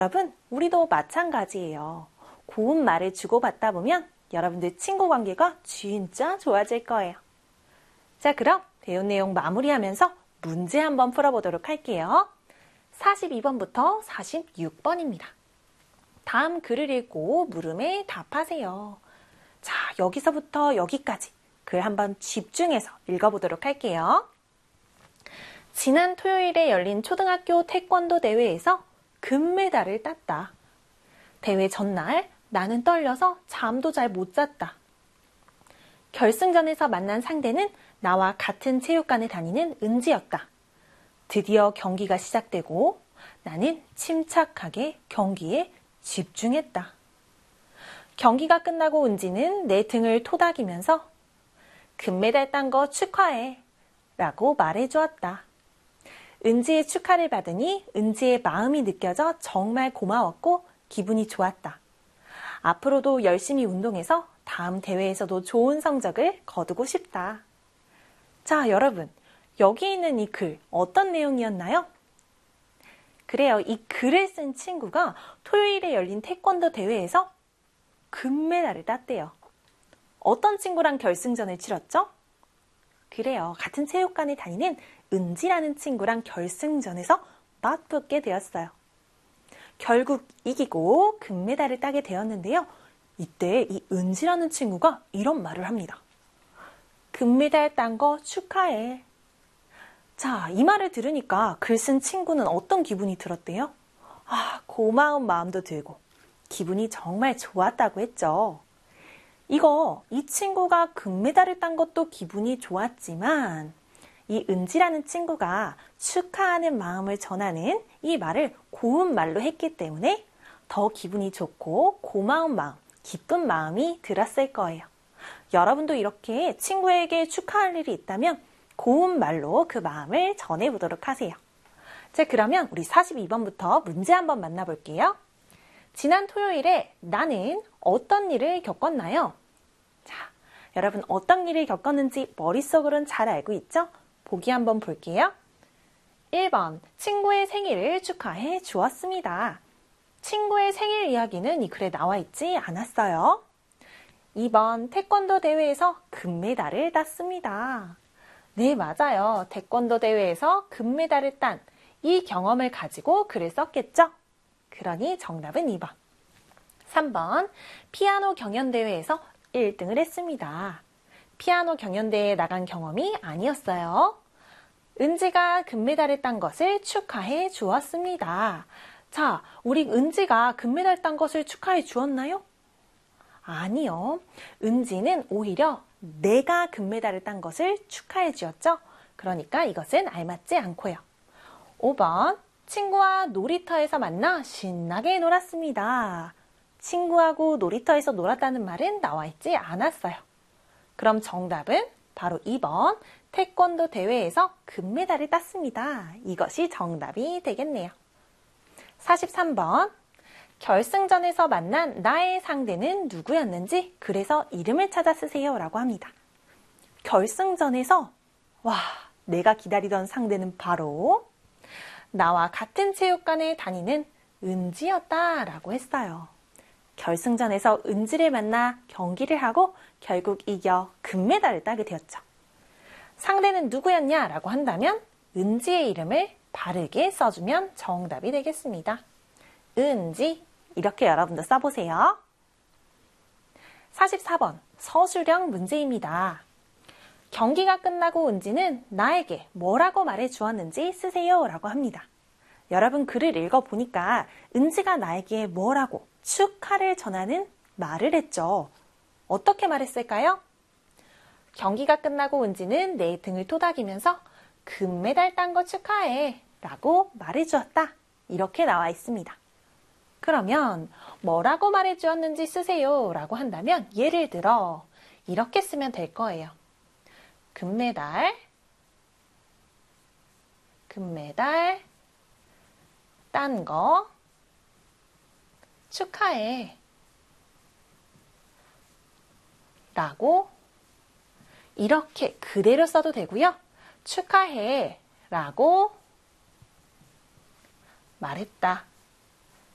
여러분, 우리도 마찬가지예요. 고운 말을 주고받다 보면 여러분들 친구 관계가 진짜 좋아질 거예요. 자, 그럼 배운 내용 마무리하면서 문제 한번 풀어보도록 할게요. 42번부터 46번입니다. 다음 글을 읽고 물음에 답하세요. 자, 여기서부터 여기까지 글 한번 집중해서 읽어보도록 할게요. 지난 토요일에 열린 초등학교 태권도 대회에서 금메달을 땄다. 대회 전날 나는 떨려서 잠도 잘 못 잤다. 결승전에서 만난 상대는 나와 같은 체육관에 다니는 은지였다. 드디어 경기가 시작되고 나는 침착하게 경기에 집중했다. 경기가 끝나고 은지는 내 등을 토닥이면서 금메달 딴 거 축하해 라고 말해주었다. 은지의 축하를 받으니 은지의 마음이 느껴져 정말 고마웠고 기분이 좋았다. 앞으로도 열심히 운동해서 다음 대회에서도 좋은 성적을 거두고 싶다. 자, 여러분, 여기 있는 이 글 어떤 내용이었나요? 그래요, 이 글을 쓴 친구가 토요일에 열린 태권도 대회에서 금메달을 땄대요. 어떤 친구랑 결승전을 치렀죠? 그래요, 같은 체육관에 다니는 은지라는 친구랑 결승전에서 맞붙게 되었어요. 결국 이기고 금메달을 따게 되었는데요. 이때 이 은지라는 친구가 이런 말을 합니다. 금메달 딴 거 축하해. 자, 이 말을 들으니까 글 쓴 친구는 어떤 기분이 들었대요? 고마운 마음도 들고 기분이 정말 좋았다고 했죠. 이 친구가 금메달을 딴 것도 기분이 좋았지만 이 은지라는 친구가 축하하는 마음을 전하는 이 말을 고운 말로 했기 때문에 더 기분이 좋고 고마운 마음, 기쁜 마음이 들었을 거예요. 여러분도 이렇게 친구에게 축하할 일이 있다면 고운 말로 그 마음을 전해보도록 하세요. 자, 그러면 우리 42번부터 문제 한번 만나볼게요. 지난 토요일에 나는 어떤 일을 겪었나요? 자, 여러분 어떤 일을 겪었는지 머릿속으로는 잘 알고 있죠? 보기 한번 볼게요. 1번, 친구의 생일을 축하해 주었습니다. 친구의 생일 이야기는 이 글에 나와 있지 않았어요. 2번, 태권도 대회에서 금메달을 땄습니다. 네, 맞아요. 태권도 대회에서 금메달을 딴 이 경험을 가지고 글을 썼겠죠? 그러니 정답은 2번. 3번, 피아노 경연대회에서 1등을 했습니다. 피아노 경연대회에 나간 경험이 아니었어요. 은지가 금메달을 딴 것을 축하해 주었습니다. 자, 우리 은지가 금메달 딴 것을 축하해 주었나요? 아니요. 은지는 오히려 내가 금메달을 딴 것을 축하해 주었죠. 그러니까 이것은 알맞지 않고요. 5번, 친구와 놀이터에서 만나 신나게 놀았습니다. 친구하고 놀이터에서 놀았다는 말은 나와 있지 않았어요. 그럼 정답은 바로 2번, 태권도 대회에서 금메달을 땄습니다. 이것이 정답이 되겠네요. 43번, 결승전에서 만난 나의 상대는 누구였는지 그래서 이름을 찾아 쓰세요 라고 합니다. 결승전에서 내가 기다리던 상대는 바로 나와 같은 체육관에 다니는 은지였다 라고 했어요. 결승전에서 은지를 만나 경기를 하고 결국 이겨 금메달을 따게 되었죠. 상대는 누구였냐 라고 한다면 은지의 이름을 바르게 써주면 정답이 되겠습니다. 은지, 이렇게 여러분도 써보세요. 44번, 서술형 문제입니다. 경기가 끝나고 은지는 나에게 뭐라고 말해주었는지 쓰세요 라고 합니다. 여러분 글을 읽어보니까 은지가 나에게 뭐라고 축하를 전하는 말을 했죠. 어떻게 말했을까요? 경기가 끝나고 은지는 내 등을 토닥이면서 금메달 딴 거 축하해 라고 말해주었다. 이렇게 나와 있습니다. 그러면 뭐라고 말해주었는지 쓰세요 라고 한다면 예를 들어 이렇게 쓰면 될 거예요. 금메달 딴 거 축하해 라고 이렇게 그대로 써도 되고요. 축하해 라고 말했다.